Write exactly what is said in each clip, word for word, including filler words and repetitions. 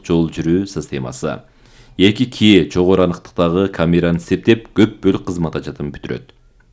жол жүрүү системасы. эки ки жогору аныктыктагы камераны септеп көп бөлүк кызмат ажатын бүтүрөт.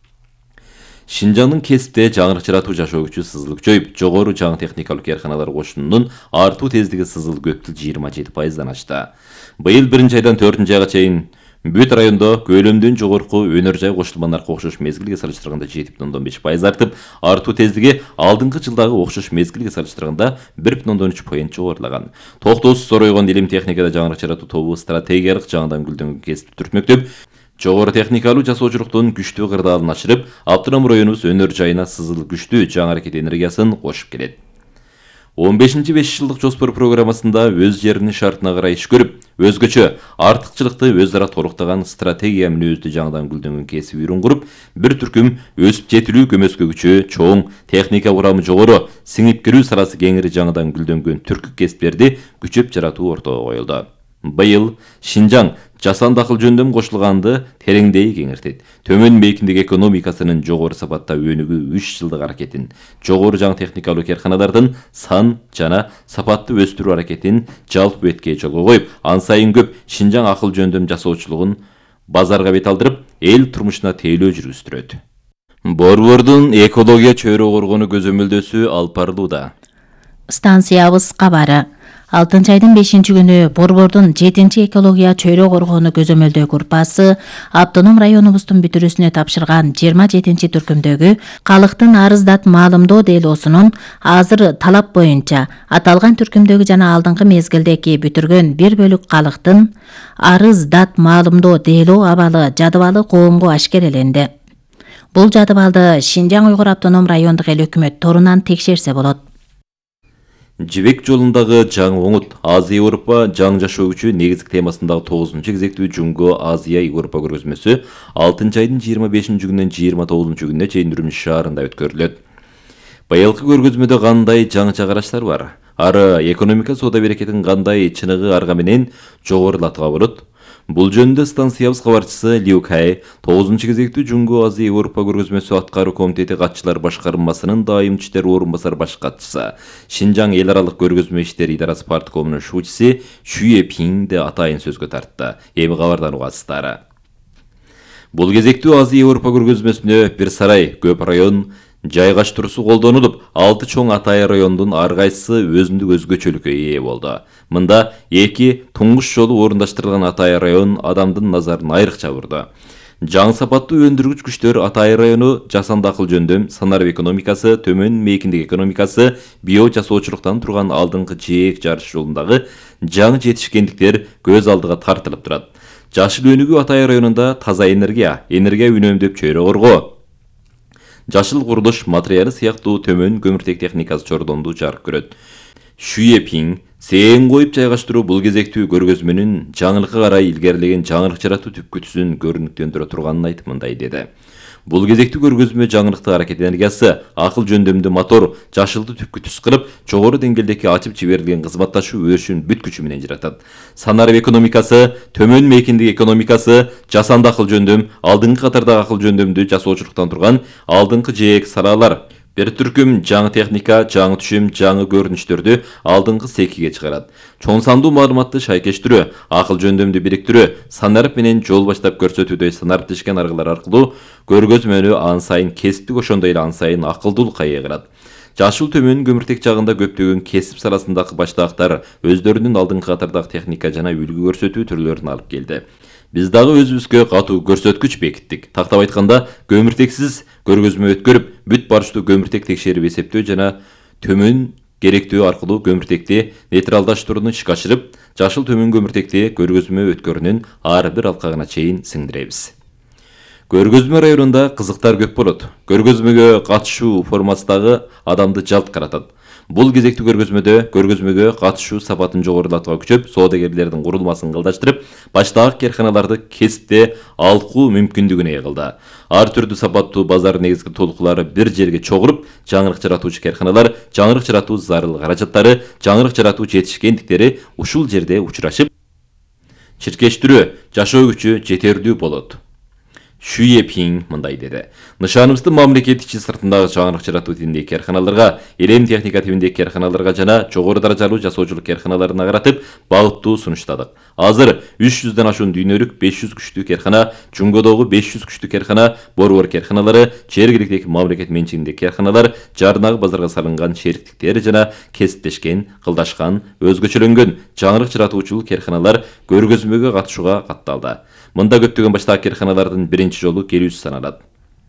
Шинжаңдын кесипте жаңырык жаратуу жашоо күчү сызыл күчөйүп, жогору жаңы техникалык каарханалар кошунунун артуу тездиги сызыл көптүл жыйырма жети пайыздан ашты. Быйыл биринчи айдан төртүнчү айга чейин бүт райондо көлөмдөн жогорку өнөр жай кошулмаларга окшош мезгилге салыштырганда жети бүтүн ондон беш пайыз артып, артуу тездиги алдыңкы жылдагы окшош мезгилге салыштырганда бир бүтүн ондон үч поинт жогорулаган. Токтоосуз зоройгон илим техникада жаңырык жаратуу тобу стратегиялык жаңыдан гүлдөнгөн кесипти түртмөктөп, жогору техникалуу жасоочулуктун күчтүү кырдаалын ашырып, Автоном районубуз өнөр жайына сызыл күчтүү жаңы аракет энергиясын кошуп келет. он бешинчи беш жылдык жоспор программасында өз жеринин шартына карай иш көрүп, өзгөчө артыкчылыкты өз ара толуктаган стратегия мүнөздүү жаңыдан гүлдөнгөн кесип үйрөн куруп, бир түркүм өсүп жетилүү көмөскө күчү чоң, техника курамы жогору, сиңип кирүү саласы кеңири жаңыдан гүлдөнгөн түркүк кесиптерди күчөп жаратуу ортого коюлду. Быйыл Шинжаң жасанды акыл жөндөм кошулганды тереңдей кеңиртет. Төмөн мейкиндик экономикасынын жогору сапатта өнүгүү үч жылдык аракетин, жогору жаңы техникалуу каарханалардын сан жана сапатты өстүрүү аракетин жалпы бетке жолго коюп, ан сайын көп Шинжаң акыл жөндөм жасоочулугун базарга бет алдырып, эл турмушуна тейлөө жүргүздүрөт. Борбордун экология чөйрө коргонуу көзөмөлдөсү алып барылууда. Станциябыз кабары. алтынчы айдын бешинчи күнү Борбордун жетинчи экология чөйрө коргоону көзөмөлдөө группасы Автоном районубуздун бүтүрүүсүнө тапшырган жыйырма жетинчи түркүмдөгү калктын арыздат маалымдоо делоосунун азыр талап боюнча аталган түркүмдөгү жана алдыңкы мезгилдеги бүтүргөн бир бөлүк калктын арыздат маалымдоо делоо абалы жадыбалы коомго ашкереленди. Бул жадыбалды Шинжаң Уйгур автоном райондук эл өкмөт торунан текшерсе болот. Жибек жолундагы жаңы оңут Азия Европа жаңы жашоо күчү негизги темасындагы тогузунчу кезектүү Жунго Азия Европа көргөзмөсү алтынчы айдын жыйырма бешинчи күнүнөн жыйырма тогузунчу күнүнө чейин Үрүмчү шаарында өткөрүлөт. Быйылкы көргөзмөдө кандай жаңыча караштар бар? Ары экономика соода берекетин кандай чыныгы арга менен жогорулатууга болот? Бул жөнүндө станциябыз кабарчысы Лиу Кай тогузунчу кезектүү Жунго Азия Европа көргөзмөсү аткаруу комитети катчылар башкармасынын дайым иштер орун басар баш катчысы, Шинжаң эл аралык көргөзмө иштери идарасы парткомунун шуучуси Шуе Пиңди атайын сөзгө тартты. Эми кабардан угасыздар. Бул кезектүү Азия Европа көргөзмөсүнө бир сарай, көп район жайгаштыруусу колдонулуп, алты чоң атайы райондун ар кайсысы өзүндүк өзгөчөлүккө ээ болду. Мында эки туңгуш жолу орундаштырылган атайы район адамдын назарын айрыкча бурду. Жаңы сапаттуу өндүргүч күчтөр атайы району жасанды акыл жөндөм, санарып экономикасы, төмөн мейкиндик экономикасы, био жасоочулуктан турган алдыңкы жээк жарыш жолундагы жаңы жетишкендиктер көз алдыга тартылып турат. Жашыл өнүгүү атайы районунда таза энергия, энергия үнөмдөп чөйрө коргоо, жашыл курулуш материалы сыяктуу төмөн көмүртек техникасы чордонду жарык көрөт. Шуе Пиң сээң коюп жайгаштыруу бул кезектүү көргөзмөнүн жаңылыкка карай илгерилеген жаңылык жаратуу түпкүтүсүн көрүнүктөндүрө турганын айтып мындай деди. Бул кезектүү көргөзмө жаңылыктык аракет энергиясы, акыл жөндөмдүү мотор, жашылды түпкүтүс кылып, жогору деңгээлдеги ачып жиберилген кызматташуу өрүшүн бүт күчү менен жаратат. Санарып экономикасы, төмөн мейкиндик экономикасы, жасанды акыл жөндөм, алдыңкы катардагы акыл жөндөмдү жасоочулуктан турган алдыңкы жээк салалар, бир түркүм жаңы техника, жаңы түшүм, жаңы көрүнүштөрдү алдыңкы секиге чыгарат. Чоң сандуу маалыматты шайкештирүү, акыл жөндөмдү бириктирүү, санарып менен жол баштап көрсөтүүдөй санариптешкен аргалар аркылуу көргөзмөнү ан сайын кесиптик ошондой эле ан сайын акылдуулукка ээ кылат. Жашыл төмөн көмүртек жагында көптөгөн кесип саласындагы баштаактар өздөрүнүн алдыңкы катардагы техника жана үлгү көрсөтүү түрлөрүн алып келди. Биз дагы өзүбүзгө катуу көрсөткүч бекиттик. Тактап айтканда, көмүртексиз көргөзмө өткөрүп, бүт барыштуу көмүртек текшерип эсептөө жана төмөн керектөө аркылуу көмүртекти нейтралдаштырууну ишке ашырып, жашыл төмөн көмүртекти көргөзмө өткөрүүнүн ар бир алкагына чейин сиңдиребиз. Көргөзмө районунда кызыктар көп болот. Көргөзмөгө катышуу формасындагы адамды жалт каратат. Бул кезектүү көргөзмөдө көргөзмөгө катышуу сапатын жогорулатууга күчөп, соодагерлердин курулмасын кылдаштырып, баштагы каарханаларды кесипте алкуу мүмкүндүгүнө ээ кылды. Ар түрдүү сапаттуу базар негизги толкулары бир жерге чогуруп, жаңырык жаратуучу каарханалар, жаңырык жаратуу зарыл каражаттары, жаңырык жаратуу жетишкендиктери ушул жерде учурашып, чиркештирүү, жашоо күчү жетердүү болот. Шүйепин мындай деди. Нышаныбызды мамлекет ичи сыртындагы жаңырык жаратуу тибиндеги карханаларга, элем техника тибиндеги карханаларга жана жогору даражалуу жасоочулук карханаларына каратып багыттуу сунуштадык. Азыр үч жүздөн ашуун дүйнөлүк беш жүз күчтүү кархана, Жунгодогу беш жүз күчтүү кархана, борбор карханалары, жергиликтеги мамлекет менчигиндеги карханалар, жарнагы базарга салынган шериктиктер жана кесиптешкен, кылдашкан, өзгөчөлөнгөн жаңырык жаратуучулук карханалар көргөзмөгө катышууга катталды. Мында көптөгөн баштагы карханалардын биринчи жолу келүүсү саналат.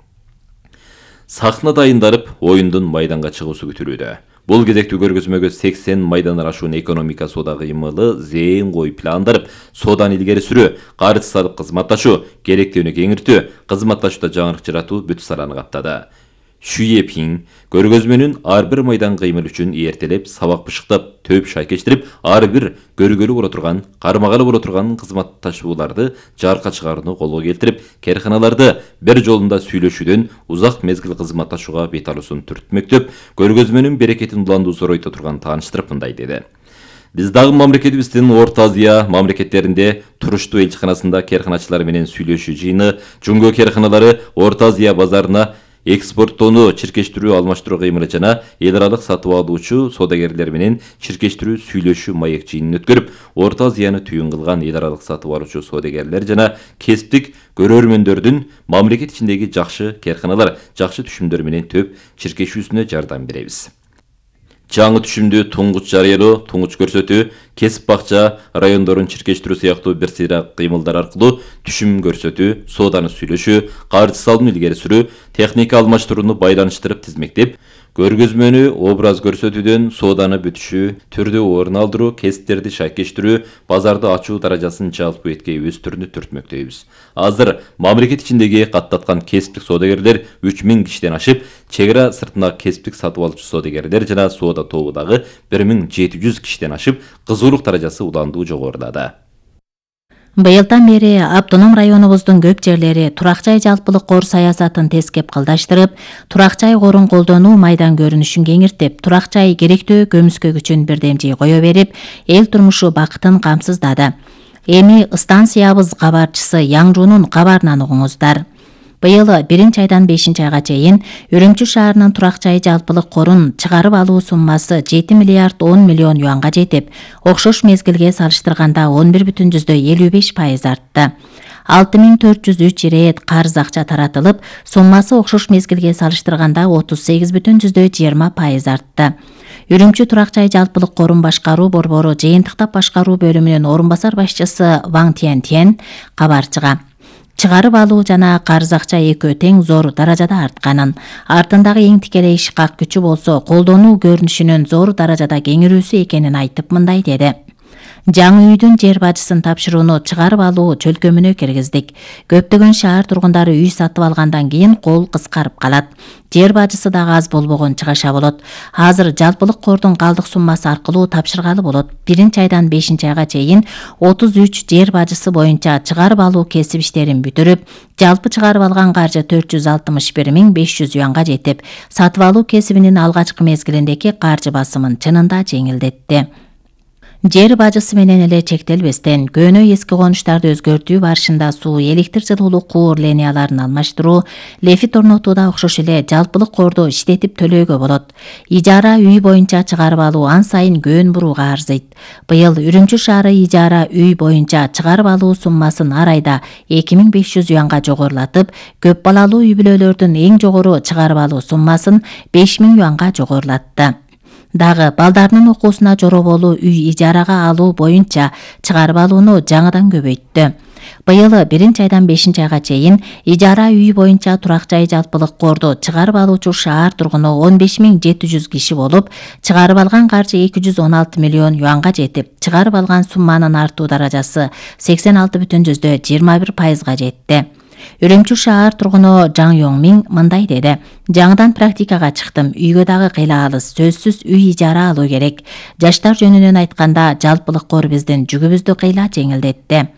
Сахна дайындарып, оюндун майданга чыгуусу күтүлүүдө. Бул кезектүү көргөзмөгө сексен майдандан ашуун экономика соода кыймылы зээн коюп пландарып, сооданы илгери сүрүү, карыз салып кызматташуу, керектүүнү кеңиртүү, кызматташууда жаңырык жаратуу бүт саланы каптады. Шүйепин көргөзмөнүн ар бир майдан кыймыл үчүн эртелеп, сабак бышыктап, төп шайкештирип, ар бир көргөлү боло турган, кармагалы боло турган кызматташууларды жарка чыгарууну колго келтирип, карханаларды бир жолунда сүйлөшүүдөн узак мезгил кызматташууга бет алуусун түртмөктөп, көргөзмөнүн берекетин уландуу зоройто турган тааныштырып мындай деди. Биз дагы мамлекетибиздин Орто Азия мамлекеттеринде туруштуу элчиканасында карханачылар менен сүйлөшүү жыйыны, Жунго карханалары Орто Азия базарына экспорттоону чиркештирүү алмаштыруу кыймылы жана эл аралык сатып алуучу соодагерлер менен чиркештирүү сүйлөшүү маек жыйынын өткөрүп, Орто Азияны түйүн кылган эл аралык сатып алуучу соодагерлер жана кесиптик көрөрмөндөрдүн мамлекет ичиндеги жакшы карханалар, жакшы түшүмдөр менен төп чиркешүүсүнө жардам беребиз. Жаңы түшүмдү туңгуч жарыялоо, туңгуч көрсөтүү, кесип бакча, райондорун чиркештирүү сыяктуу бир сыйра кыймылдар аркылуу түшүм көрсөтүү, сооданы сүйлөшүү, карыз салууну илгери сүрүү, техника алмаштырууну байланыштырып тизмектеп, көргөзмөнү образ көрсөтүүдөн сооданы бүтүшүү, түрдүү орун алдыруу, кесиптерди шайкештирүү, базарды ачуу даражасын жалпы этке өстүрүүнү түртмөктөйбүз. Азыр мамлекет ичиндеги каттаткан кесиптик соодагерлер үч миң кишиден ашып, чек ара сыртындагы кесиптик сатып алуучу соодагерлер жана соода тобу дагы бир миң жети жүз кишиден ашып, кызуулук даражасы уландуу жогорулады. Быйылдан бери автоном районубуздун көп жерлери турак жай жалпылык кор саясатын тескеп кылдаштырып, турак жай корун колдонуу майдан көрүнүшүн кеңиртип, турак жай керектөө көмүскө күчүн бирдемчи кое берип, эл турмушу бакытын камсыздады. Эми станциябыз кабарчысы Яңжунун кабарынан угуңуздар. Быйыл биринчи айдан бешинчи айга чейин Үрүмчү шаарынын турак жай жалпылык корун чыгарып алуу суммасы жети миллиард он миллион юанга жетип, окшош мезгилге салыштырганда он бир бүтүн жүздөн элүү беш пайыз артты. алты миң төрт жүз үч ирет карыз акча таратылып, суммасы окшош мезгилге салыштырганда отуз сегиз бүтүн жүздөн жыйырма пайыз артты. Үрүмчү турак жай жалпылык корун башкаруу борбору жыйынтыктап башкаруу бөлүмүнүн орун басар башчысы Ваң Тиен Тиен кабарчыга чыгарып алуу жана карыз акча экөө тең зор даражада артканын, артындагы эң тикелей ишкак күчү болсо колдонуу көрүнүшүнүн зор даражада кеңирүүсү экенин айтып мындай деди. Жаңы үйдүн жер бажысын тапшырууну чыгарып алуу чөлкөмүнө киргиздик. Көптөгөн шаар тургундары үй сатып алгандан кийин кол кыскарып калат. Жер бажысы дагы аз болбогон чыгаша болот. Азыр жалпылык кордун калдык суммасы аркылуу тапшыргалы болот. Биринчи айдан бешинчи айга чейин отуз үч жер бажысы боюнча чыгарып алуу кесип иштерин бүтүрүп, жалпы чыгарып алган каржы төрт жүз алтымыш бир миң беш жүз юанга жетип, сатып алуу кесибинин алгачкы мезгилиндеги каржы басымын чынында жеңилдетти. Жер бажысы менен эле чектелбестен, көөнө эски конуштарды өзгөртүү барышында суу, электр жылуулук куур линияларын алмаштыруу, лефит орнотууда окшош эле жалпылык корду иштетип төлөөгө болот. Ижара үй боюнча чыгарып алуу ан сайын көөн бурууга арзыйт. Быйыл Үрүмчү шаары ижара үй боюнча чыгарып алуу суммасын ар айда эки миң беш жүз юанга жогорулатып, көп балалуу үй бүлөлөрдүн эң жогору чыгарып алуу суммасын беш миң юанга жогорулатты. Дагы балдарынын окуусуна жороболуу үй ижарага алуу боюнча чыгарып алууну жаңыдан көбөйттү. Быйыл биринчи айдан бешинчи айга чейин ижара үй боюнча турак жай жалпылык корду чыгарып алуучу шаар тургуну он беш миң жети жүз киши болуп, чыгарып алган каржы эки жүз он алты миллион юанга жетип, чыгарып алган сумманын артуу даражасы сексен алты бүтүн жүздөн жыйырма бир пайызга жетти. Үрүмчү шаар тургуну Жаң Йоңмиң мындай деди. Жаңыдан практикага чыктым. Үйгө дагы кыйла алыс, сөзсүз үй ижара алуу керек. Жаштар жөнүнөн айтканда, жалпылык кор биздин жүгүбүздү кыйла жеңилдетти.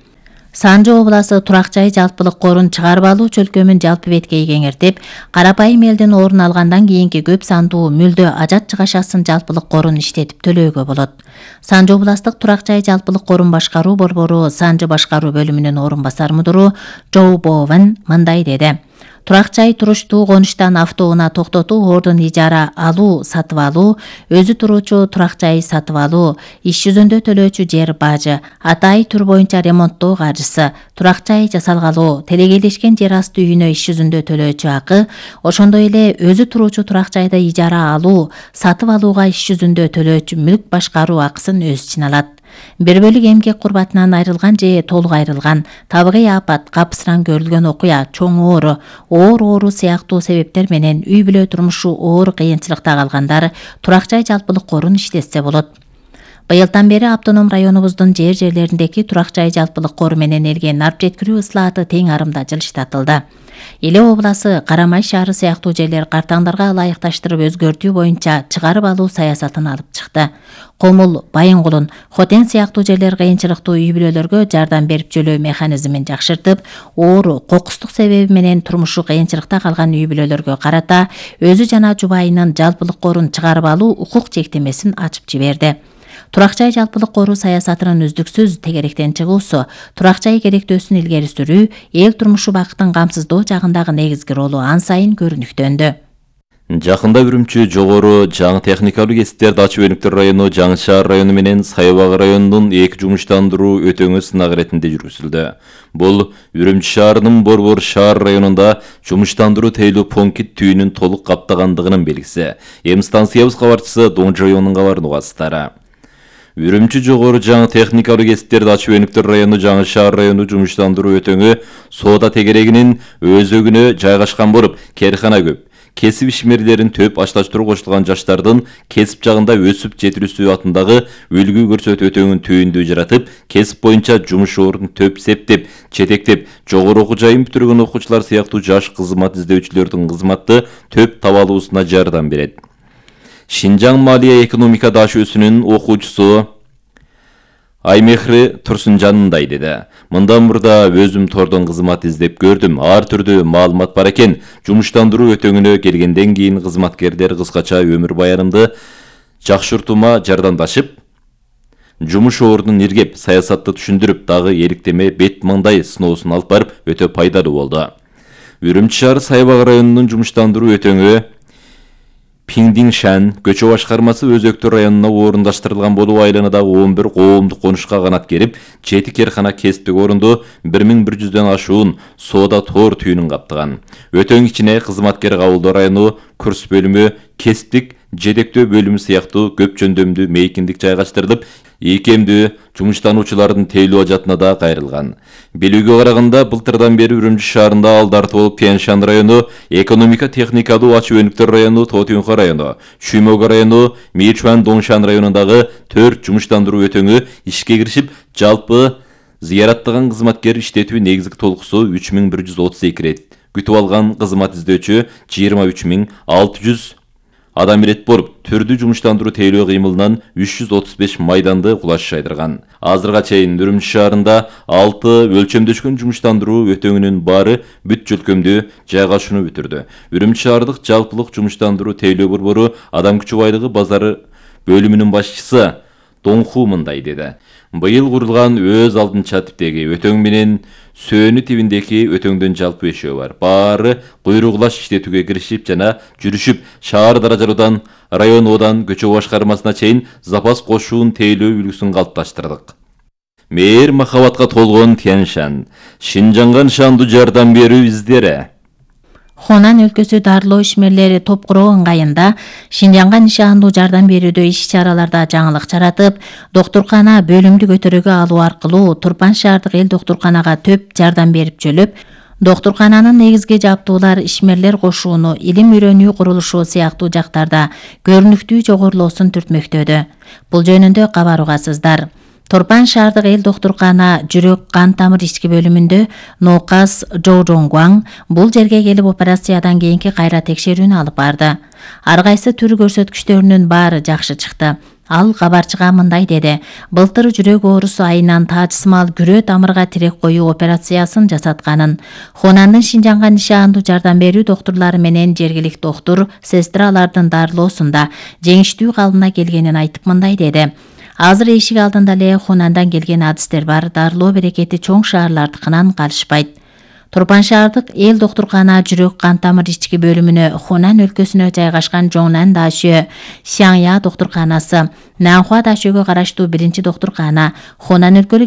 Санжы обласы турак жай жалпылык корун чыгарып алуу чөлкөмүн жалпы беткей кеңертип, карапайым элдин орун алгандан кийинки көп сандуу мүлдө ажат жыгашасын жалпылык корун иштетип төлөөгө болот. Санжы областык турак жай жалпылык корун башкаруу борбору Санжы башкаруу бөлүмүнүн орун басар мудуру Джо Бовен мындай деди. Турак жай туруштуу конуштан автоунаа токтотуу, ордун ижара алуу, сатып алуу, өзү туруучу турак жай сатып алуу, иш жүзүндө төлөөчү жер бажы, атайын түр боюнча ремонттоо каржысы, турак жай жасалгалуу, телегейлешкен жер асты үйүнө иш жүзүндө төлөөчү акы, ошондой эле өзү туруучу турак жайды ижара алуу, сатып алууга иш жүзүндө төлөөчү мүлк башкаруу акысын өзү үчүн алат. Бир бөлүк эмгек курбатынан айрылган же толук айрылган, табигый апат, капысыран көрүлгөн окуя, чоң оору, оор оору сыяктуу себептер менен үй бүлө турмушу оор кыйынчылыкта калгандар турак жай жалпылык корун иштетсе болот. Быйылдан бери автоном районубуздун жер жерлериндеги турак жай жалпылык кору менен элге нарп жеткирүү ыслааты тең арымда жылыштатылды. Эле обласы, Карамай шаары сыяктуу жерлер картаңдарга ылайыкташтырып өзгөртүү боюнча чыгарып алуу саясатын алып чыкты. Комул, Байынгулун, Хотен сыяктуу жерлер кыйынчылыктуу үй бүлөлөргө жардам берип жөлөө механизмин жакшыртып, оору, кокустук себеби менен турмушу кыйынчылыкта калган үй бүлөлөргө карата өзү жана жубайынын жалпылык корун чыгарып алуу укук чектемесин ачып жиберди. Турак жай жалпылык коруу саясатынын үздүксүз тегеректен чыгуусу, турак жай керектөөсүн илгери сүрүү, эл турмушу бакытын камсыздоо жагындагы негизги ролу ан сайын көрүнүктөндү. Жакында Үрүмчү жогору жаңы техникалуу кесиптерди ачып өнүктүр району, Жаңы шаар району менен Сайбагы районунун эки жумуштандыруу өтөңү сынак иретинде жүргүзүлдү. Бул Үрүмчү шаарынын Борбор шаар районунда жумуштандыруу тейлүү пункт түйүнүн толук каптагандыгынын белгиси. Эми станциябыз кабарчысы Доңжоюнун кабарын угасыздар. Үрүмчү жогору жаңы техникалуу кесиптерди ачып өнүктүр району, Жаңы шаар району жумуштандыруу өтөңү соода тегерегинин өзөгүнө жайгашкан болуп, кээркана көп. Кесип ишмерлерин төп ашташтыруу кошулган жаштардын кесип жагында өсүп жетилүүсү атындагы үлгү көрсөтүү өтөңүн түйүндүү жаратып, кесип боюнча жумуш ордун төп септеп, четектеп, жогору окуу жайын бүтүргөн окуучулар сыяктуу жаш кызмат издөөчүлөрдүн кызматты төп таба алуусуна жардам берет. Шинжаң Малия экономика дашөөсүнүн окуучусу Аймехри Турсунжан мындай деди. Мындан мурда өзүм тордон кызмат издеп көрдүм. Ар түрдүү маалымат бар экен. Жумуштандыруу өтөңүнө келгенден кийин кызматкерлер кыскача өмүр баянымды жакшыртуума жардамдашып, жумуш ордунун иргеп, саясатты түшүндүрүп, дагы эликтеме бет маңдай сыноосун алып барып өтө пайдалуу болду. Үрүмчү шаары Сайбагы районунун жумуштандыруу өтөңү Пиңдиңшан көчө башкармасы Өзөктү районуна орундаштырылган болуп, айланадагы он бир коомдук конушка канат керип, жети керкана кесиптик орунду бир миң бир жүздөн ашуун соода тоор түйүнүн каптаган. Өтөң ичине кызматкер кабылдоо району, курс бөлүмү, кесиптик жетектөө бөлүмү сыяктуу көп жөндөмдүү мейкиндик жайгаштырылып, ийкемдүү жумуштануучулардын тейлүү ажатына да кайрылган. Билүүгө караганда, былтырдан бери Үрүмчү шаарында алдарты болуп Тянь-Шань району, экономика техникалуу ачып өнүктүр району, Тотюнха району, Шүймөгө району, Мичуан Доңшан районундагы төрт жумуштандыруу өтөңү ишке киришип, жалпы зыяраттаган кызматкер иштетүү негизги толкусу үч миң бир жүз отуз эки рет. Күтүп алган кызмат издөөчү жыйырма үч миң алты жүз адам ирет болуп, түрдүү жумуштандыруу тейлөө кыймылынан үч жүз отуз беш майданды кулаш жайдырган. Азырга чейин Үрүмчү шаарында алты өлчөмдөшкөн жумуштандыруу өтөңүнүн баары бүт жөлкөмдүү жайгашууну бүтүрдү. Үрүмчү шаардык жалпылык жумуштандыруу тейлөө борбору адам күчү байлыгы базары бөлүмүнүн башчысы Доңху мындай деди. Быйыл курулган өз алдынча типтеги өтөң менен сөөнү тибиндеги өтөңдөн жалпы өшөө бар. Баары куйругулаш иштетүүгө киришип жана жүрүшүп, шаар даражалуудан район одан көчө башкармасына чейин запас кошуун тейлөө үлгүсүн калыпташтырдык. Мээр махабатка толгон Тянь-Шань, Шинжаңга нышандуу жардам берүү издери. Хонан өлкөсү дарылоо ишмерлери топ куруу ыңгайында Шинжаңга нишандуу жардам берүүдө иш-чараларда жаңылык жаратып, доктуркана бөлүмдү көтөрүүгө алуу аркылуу Турпан шаардык эл доктурканага төп жардам берип жөлөп, доктуркананын негизги жабдуулар ишмерлер кошууну, илим үйрөнүү курулушу сыяктуу жактарда көрүнүктүү жогорулоосун түртмөктөдү. Бул жөнүндө кабар угасыздар. Турпан шаардык эл доктуркана жүрөк кан тамыр ички бөлүмүндө ноокас Жо Жоңгуаң бул жерге келип операциядан кийинки кайра текшерүүнү алып барды. Ар кайсы түр көрсөткүчтөрүнүн баары жакшы чыкты. Ал кабарчыга мындай деди: былтыр жүрөк оорусу айынан таажсымал күрөө тамырга тирек коюу операциясын жасатканын, Хунандын Шинжаңга нишандуу жардам берүү доктурлары менен жергиликтүү доктур, сестралардын дарылоосунда жеңиштүү калыбына келгенин айтып мындай деди: Азыр эшик алдында эле Хунандан келген адистер бар, дарылоо берекети чоң шаарлардыкынан калышпайт. Турпан шаардык эл доктуркана жүрөк кан тамыр ички бөлүмүнө Хунан өлкөсүнө жайгашкан Жоңнан Дашө, Сяңя доктурканасы, Нанхуа Дашөөгө караштуу биринчи доктуркана, Хунан өлкөлүк